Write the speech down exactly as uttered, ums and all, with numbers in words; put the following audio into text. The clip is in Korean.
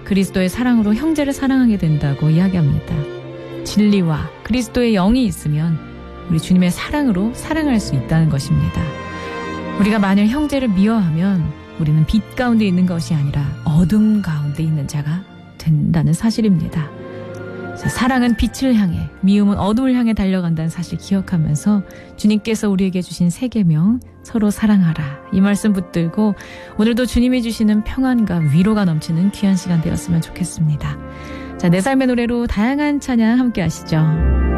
그리스도의 사랑으로 형제를 사랑하게 된다고 이야기합니다. 진리와 그리스도의 영이 있으면 우리 주님의 사랑으로 사랑할 수 있다는 것입니다. 우리가 만일 형제를 미워하면 우리는 빛 가운데 있는 것이 아니라 어둠 가운데 있는 자가 된다는 사실입니다. 사랑은 빛을 향해, 미움은 어둠을 향해 달려간다는 사실 기억하면서 주님께서 우리에게 주신 세 계명, 서로 사랑하라, 이 말씀 붙들고 오늘도 주님이 주시는 평안과 위로가 넘치는 귀한 시간 되었으면 좋겠습니다. 자, 내 삶의 노래로 다양한 찬양 함께 하시죠.